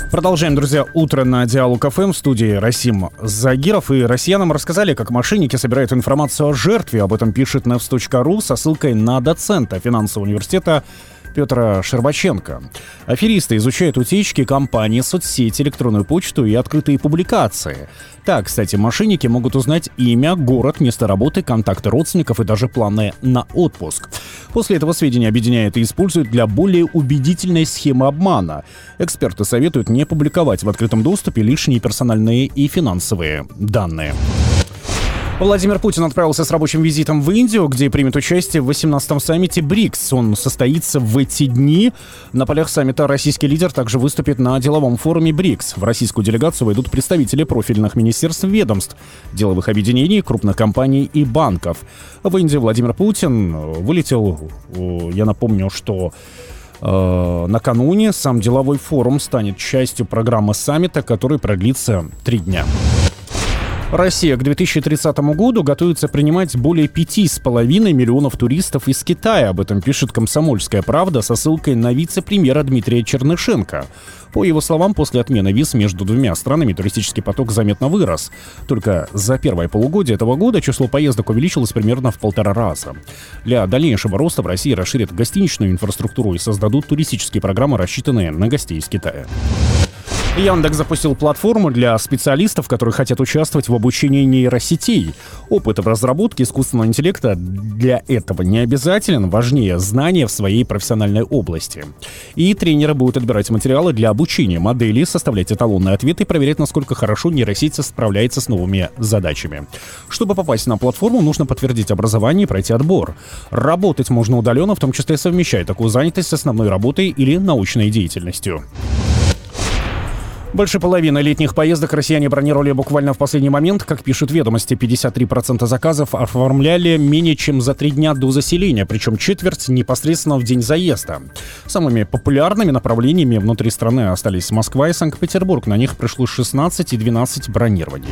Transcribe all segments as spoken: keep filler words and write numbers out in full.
Продолжаем, друзья, утро на Диалог эф эм. В студии Расим Загиров. И россиянам рассказали, как мошенники собирают информацию о жертве. Об этом пишет нэвс точка ру со ссылкой на доцента финансового университета Петра Щербаченко. Аферисты изучают утечки компаний, соцсети, электронную почту и открытые публикации. Так, кстати, мошенники могут узнать имя, город, место работы, контакты родственников и даже планы на отпуск. После этого сведения объединяют и используют для более убедительной схемы обмана. Эксперты советуют не публиковать в открытом доступе лишние персональные и финансовые данные. Владимир Путин отправился с рабочим визитом в Индию, где примет участие в восемнадцатом саммите БРИКС. Он состоится в эти дни. На полях саммита российский лидер также выступит на деловом форуме БРИКС. В российскую делегацию войдут представители профильных министерств, ведомств, деловых объединений, крупных компаний и банков. В Индию Владимир Путин вылетел, я напомню, что э, накануне сам деловой форум станет частью программы саммита, который продлится три дня. Россия к две тысячи тридцатому году готовится принимать более пяти с половиной миллионов туристов из Китая. Об этом пишет «Комсомольская правда» со ссылкой на вице-премьера Дмитрия Чернышенко. По его словам, после отмены виз между двумя странами туристический поток заметно вырос. Только за первое полугодие этого года число поездок увеличилось примерно в полтора раза. Для дальнейшего роста в России расширят гостиничную инфраструктуру и создадут туристические программы, рассчитанные на гостей из Китая. Яндекс запустил платформу для специалистов, которые хотят участвовать в обучении нейросетей. Опыт в разработке искусственного интеллекта для этого не обязателен, важнее знания в своей профессиональной области. И тренеры будут отбирать материалы для обучения моделей, составлять эталонные ответы и проверять, насколько хорошо нейросеть справляется с новыми задачами. Чтобы попасть на платформу, нужно подтвердить образование и пройти отбор. Работать можно удаленно, в том числе совмещая такую занятость с основной работой или научной деятельностью. Больше половины летних поездок россияне бронировали буквально в последний момент. Как пишут «Ведомости», пятьдесят три процента заказов оформляли менее чем за три дня до заселения, причем четверть непосредственно в день заезда. Самыми популярными направлениями внутри страны остались Москва и Санкт-Петербург. На них пришло шестнадцать и двенадцать бронирований.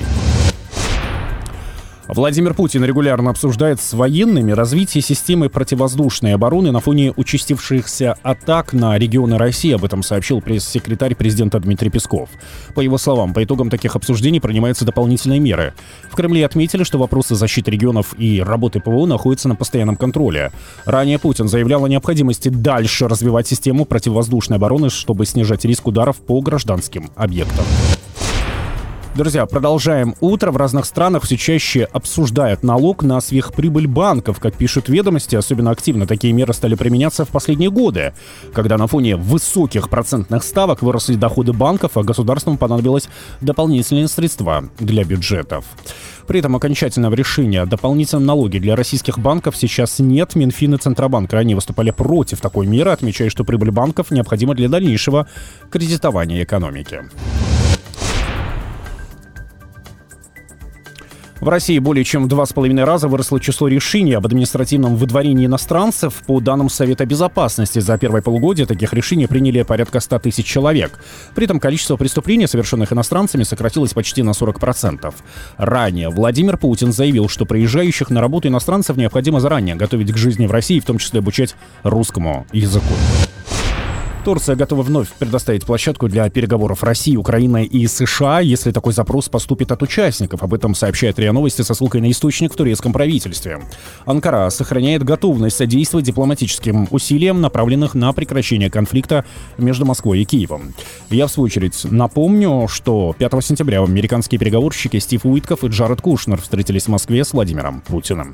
Владимир Путин регулярно обсуждает с военными развитие системы противовоздушной обороны на фоне участившихся атак на регионы России. Об этом сообщил пресс-секретарь президента Дмитрий Песков. По его словам, по итогам таких обсуждений принимаются дополнительные меры. В Кремле отметили, что вопросы защиты регионов и работы ПВО находятся на постоянном контроле. Ранее Путин заявлял о необходимости дальше развивать систему противовоздушной обороны, чтобы снижать риск ударов по гражданским объектам. Друзья, продолжаем утро. В разных странах все чаще обсуждают налог на сверхприбыль банков. Как пишут «Ведомости», особенно активно такие меры стали применяться в последние годы, когда на фоне высоких процентных ставок выросли доходы банков, а государствам понадобилось дополнительные средства для бюджетов. При этом окончательного решения о дополнительном налоге для российских банков сейчас нет. Минфин и Центробанк ранее выступали против такой меры, отмечая, что прибыль банков необходима для дальнейшего кредитования экономики. В России более чем в два с половиной раза выросло число решений об административном выдворении иностранцев. По данным Совета Безопасности, за первое полугодие таких решений приняли порядка ста тысяч человек. При этом количество преступлений, совершенных иностранцами, сократилось почти на сорок процентов. Ранее Владимир Путин заявил, что приезжающих на работу иностранцев необходимо заранее готовить к жизни в России, в том числе обучать русскому языку. Турция готова вновь предоставить площадку для переговоров России, Украины и США, если такой запрос поступит от участников. Об этом сообщает РИА Новости со ссылкой на источник в турецком правительстве. Анкара сохраняет готовность содействовать дипломатическим усилиям, направленных на прекращение конфликта между Москвой и Киевом. Я, в свою очередь, напомню, что пятого сентября американские переговорщики Стив Уитков и Джаред Кушнер встретились в Москве с Владимиром Путиным.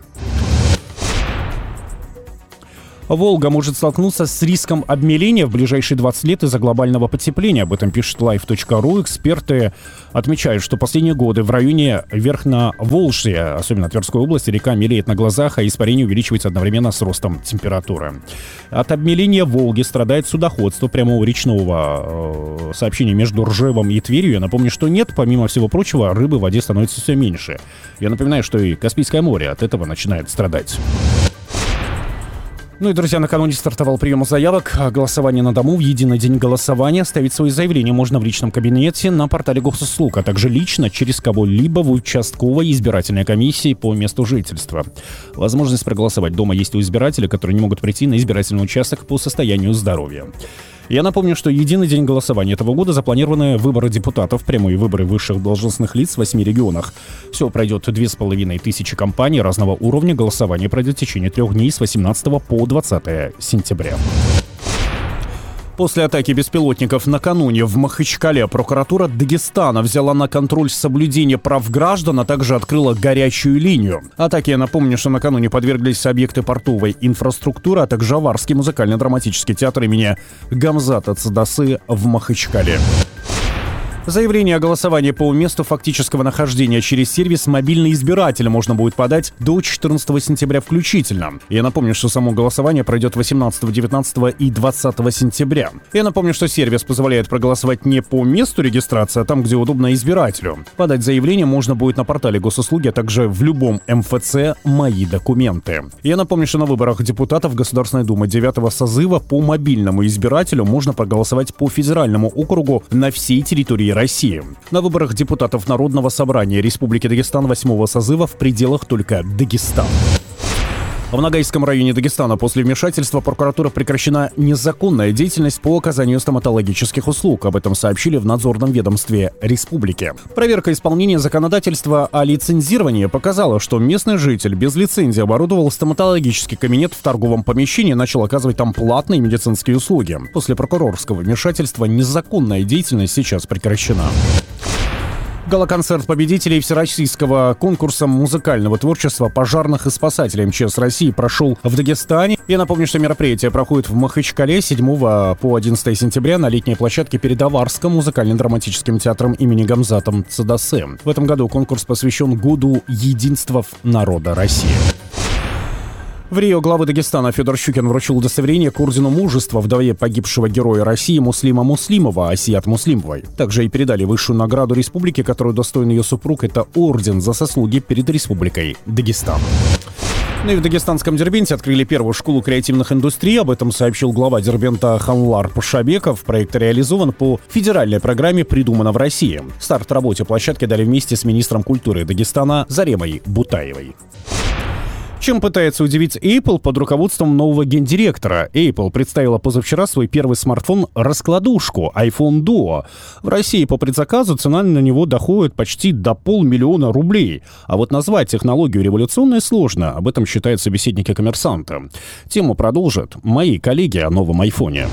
Волга может столкнуться с риском обмеления в ближайшие двадцать лет из-за глобального потепления. Об этом пишет лайф точка ру. Эксперты отмечают, что последние годы в районе Верхноволжья, особенно Тверской области, река мелеет на глазах, а испарение увеличивается одновременно с ростом температуры. От обмеления Волги страдает судоходство прямого речного э, сообщения между Ржевом и Тверью. Я напомню, что нет, помимо всего прочего, рыбы в воде становится все меньше. Я напоминаю, что и Каспийское море от этого начинает страдать. Ну и, друзья, накануне стартовал прием заявок. Голосование на дому в единый день голосования. Оставить свои заявления можно в личном кабинете на портале госуслуг, а также лично через кого-либо в участковой избирательной комиссии по месту жительства. Возможность проголосовать дома есть у избирателей, которые не могут прийти на избирательный участок по состоянию здоровья. Я напомню, что единый день голосования этого года запланированы выборы депутатов, прямые выборы высших должностных лиц в восьми регионах. Всего пройдет две с половиной тысячи компаний разного уровня. Голосование пройдет в течение трех дней с восемнадцатого по двадцатое сентября. После атаки беспилотников накануне в Махачкале прокуратура Дагестана взяла на контроль соблюдение прав граждан, а также открыла горячую линию. Атаке, я напомню, что накануне подверглись объекты портовой инфраструктуры, а также Аварский музыкально-драматический театр имени Гамзата Цадасы в Махачкале. Заявление о голосовании по месту фактического нахождения через сервис «Мобильный избиратель» можно будет подать до четырнадцатого сентября включительно. Я напомню, что само голосование пройдет восемнадцатого, девятнадцатого и двадцатого сентября. Я напомню, что сервис позволяет проголосовать не по месту регистрации, а там, где удобно избирателю. Подать заявление можно будет на портале госуслуги, а также в любом эм эф цэ «Мои документы». Я напомню, что на выборах депутатов Государственной Думы девятого созыва по мобильному избирателю можно проголосовать по федеральному округу на всей территории России. На выборах депутатов Народного собрания Республики Дагестан восьмого созыва в пределах только Дагестана. В Ногайском районе Дагестана после вмешательства прокуратуры прекращена незаконная деятельность по оказанию стоматологических услуг. Об этом сообщили в надзорном ведомстве республики. Проверка исполнения законодательства о лицензировании показала, что местный житель без лицензии оборудовал стоматологический кабинет в торговом помещении и начал оказывать там платные медицинские услуги. После прокурорского вмешательства незаконная деятельность сейчас прекращена. Гала-концерт победителей всероссийского конкурса музыкального творчества пожарных и спасателей эм че эс России прошел в Дагестане. Я напомню, что мероприятие проходит в Махачкале с седьмого по одиннадцатое сентября на летней площадке перед Аварским музыкально-драматическим театром имени Гамзата Цадасы. В этом году конкурс посвящен Году единства народа России. В Рио главы Дагестана Федор Щукин вручил удостоверение к ордену мужества вдове погибшего героя России Муслима Муслимова, Асият Муслимовой. Также и передали высшую награду республики, которую достоин ее супруг. Это орден за заслуги перед Республикой Дагестан. Ну и в дагестанском Дербенте открыли первую школу креативных индустрий. Об этом сообщил глава Дербента Ханлар Пашабеков. Проект реализован по федеральной программе «Придумано в России». Старт работе площадки дали вместе с министром культуры Дагестана Заремой Бутаевой. Чем пытается удивить Apple под руководством нового гендиректора? Apple представила позавчера свой первый смартфон-раскладушку iPhone Duo. В России по предзаказу цена на него доходит почти до полмиллиона рублей. А вот назвать технологию революционной сложно. Об этом считают собеседники «Коммерсанта». Тему продолжат мои коллеги о новом айфоне.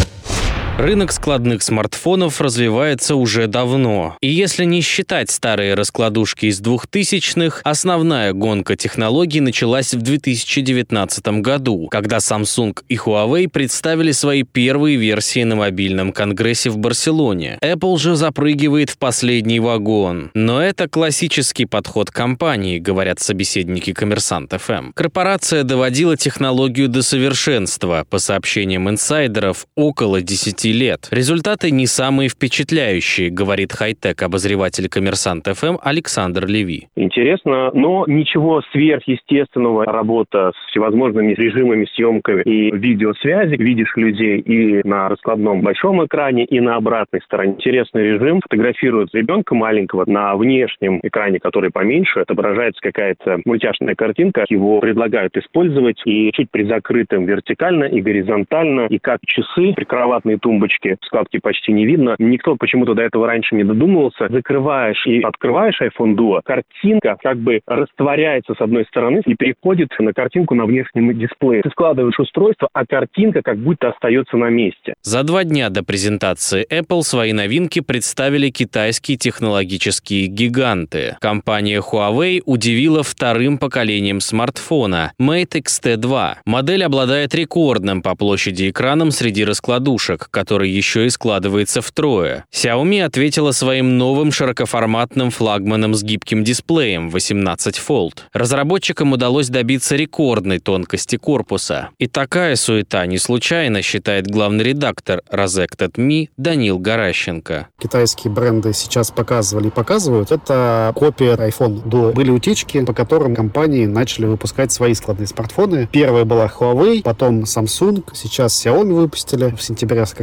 Рынок складных смартфонов развивается уже давно. И если не считать старые раскладушки из двухтысячных, основная гонка технологий началась в две тысячи девятнадцатом году, когда Samsung и Huawei представили свои первые версии на мобильном конгрессе в Барселоне. Apple же запрыгивает в последний вагон. Но это классический подход компании, говорят собеседники Коммерсант эф эм. Корпорация доводила технологию до совершенства, по сообщениям инсайдеров, около десяти лет. Результаты не самые впечатляющие, говорит хай-тек-обозреватель Коммерсант эф эм Александр Леви. Интересно, но ничего сверхъестественного. Работа с всевозможными режимами, съемками и видеосвязи. Видишь людей и на раскладном большом экране, и на обратной стороне. Интересный режим. Фотографируют ребенка маленького на внешнем экране, который поменьше. Отображается какая-то мультяшная картинка. Его предлагают использовать и чуть призакрытым вертикально и горизонтально. И как часы, прикроватные тумбочки, складки почти не видно. Никто почему-то до этого раньше не додумывался. Закрываешь и открываешь iPhone Duo, картинка как бы растворяется с одной стороны и переходит на картинку на внешнем дисплее. Ты складываешь устройство, а картинка как будто остается на месте. За два дня до презентации Apple свои новинки представили китайские технологические гиганты. Компания Huawei удивила вторым поколением смартфона Mate икс ти два. Модель обладает рекордным по площади экраном среди раскладушек, который еще и складывается втрое. Xiaomi ответила своим новым широкоформатным флагманом с гибким дисплеем восемнадцать фолд. Разработчикам удалось добиться рекордной тонкости корпуса. И такая суета не случайно, считает главный редактор Rozected точка ми Данил Горащенко. Китайские бренды сейчас показывали и показывают. Это копия iPhone Duo. Были утечки, по которым компании начали выпускать свои складные смартфоны. Первая была Huawei, потом Samsung, сейчас Xiaomi выпустили в сентябре как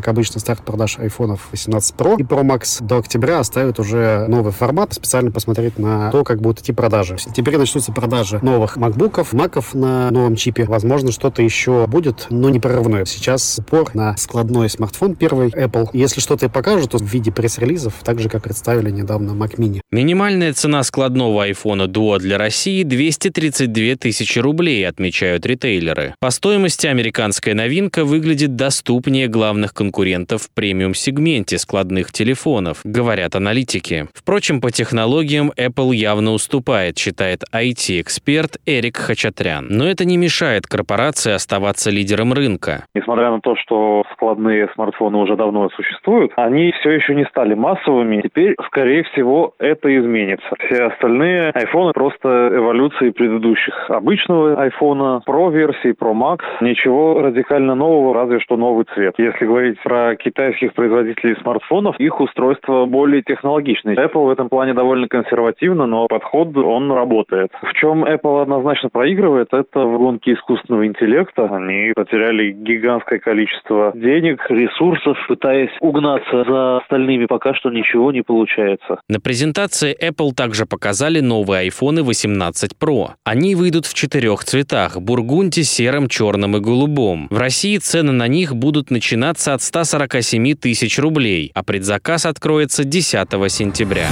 обычно, старт продаж айфонов восемнадцать про и Pro Max. До октября оставят уже новый формат, специально посмотреть на то, как будут идти продажи. В сентябре начнутся продажи новых макбуков, маков на новом чипе. Возможно, что-то еще будет, но не прорывное. Сейчас упор на складной смартфон первый Apple. Если что-то и покажут, то в виде пресс-релизов, так же, как представили недавно Mac Mini. Минимальная цена складного iPhone Duo для России двести тридцать две тысячи рублей, отмечают ритейлеры. По стоимости американская новинка выглядит доступнее главных конкурентов в премиум-сегменте складных телефонов, говорят аналитики. Впрочем, по технологиям Apple явно уступает, считает ай ти-эксперт Эрик Хачатрян. Но это не мешает корпорации оставаться лидером рынка. Несмотря на то, что складные смартфоны уже давно существуют, они все еще не стали массовыми. Теперь, скорее всего, это изменится. Все остальные айфоны просто эволюции предыдущих. Обычного айфона, Pro версии, Pro Max. Ничего радикально нового, разве что новый цвет. Если говорить про китайских производителей смартфонов, их устройство более технологичное. Apple в этом плане довольно консервативно, но подход, он работает. В чем Apple однозначно проигрывает, это в гонке искусственного интеллекта. Они потеряли гигантское количество денег, ресурсов, пытаясь угнаться за остальными. Пока что ничего не получается. На презентации Apple также показали новые айфоны восемнадцать про. Они выйдут в четырех цветах – бургунде, сером, черном и голубом. В России цены на них будут начинаться от ста сорока семи тысяч рублей, а предзаказ откроется десятого сентября.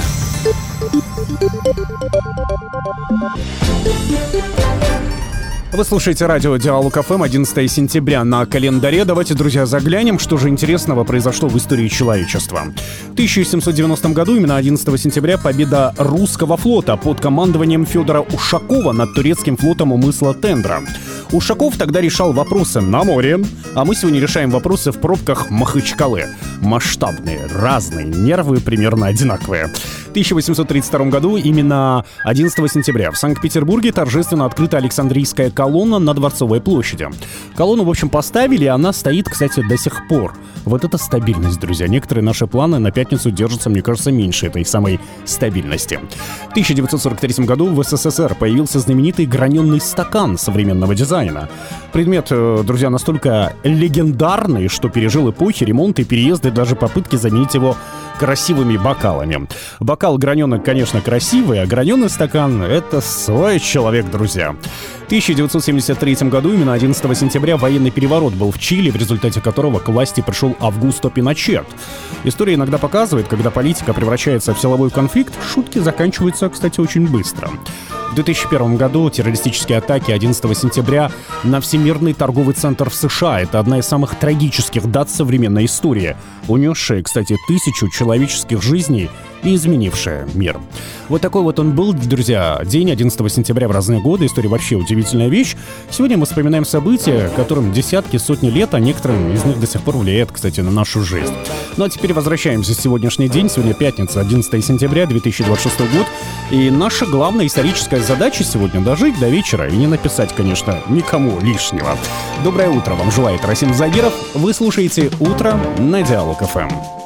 Вы слушаете радио Диалог эф эм, одиннадцатого сентября на календаре. Давайте, друзья, заглянем, что же интересного произошло в истории человечества. В тысяча семьсот девяностом году, именно одиннадцатого сентября, победа русского флота под командованием Федора Ушакова над турецким флотом у мыса Тендра. Ушаков тогда решал вопросы на море, а мы сегодня решаем вопросы в пробках Махачкалы. Масштабные, разные, нервы примерно одинаковые. В тысяча восемьсот тридцать втором году, именно одиннадцатого сентября, в Санкт-Петербурге торжественно открыта Александрийская колонна на Дворцовой площади. Колонну, в общем, поставили, и она стоит, кстати, до сих пор. Вот это стабильность, друзья. Некоторые наши планы на пятницу держатся, мне кажется, меньше этой самой стабильности. В тысяча девятьсот сорок третьем году в эс эс эс эр появился знаменитый граненый стакан современного дизайна. Предмет, друзья, настолько легендарный, что пережил эпохи, ремонты, переезды, даже попытки заменить его красивыми бокалами. Бокал граненый, конечно, красивый, а граненый стакан — это свой человек, друзья. В тысяча девятьсот семьдесят третьем году, именно одиннадцатого сентября, военный переворот был в Чили, в результате которого к власти пришел Августо Пиночет. История иногда показывает, когда политика превращается в силовой конфликт, шутки заканчиваются, кстати, очень быстро. В две тысячи первом году террористические атаки одиннадцатого сентября на Всемирный торговый центр в США. Это одна из самых трагических дат современной истории, унесшая, кстати, тысячу человеческих жизней и изменившая мир. Вот такой вот он был, друзья, день одиннадцатого сентября в разные годы. История вообще удивительная вещь. Сегодня мы вспоминаем события, которым десятки, сотни лет, а некоторым из них до сих пор влияет, кстати, на нашу жизнь. Ну а теперь возвращаемся в сегодняшний день. Сегодня пятница, одиннадцатого сентября две тысячи двадцать шестого год. И наша главная историческая задача сегодня — дожить до вечера и не написать, конечно, никому лишнего. Доброе утро вам желает Расим Загиров. Вы слушаете «Утро» на Диалог эф эм.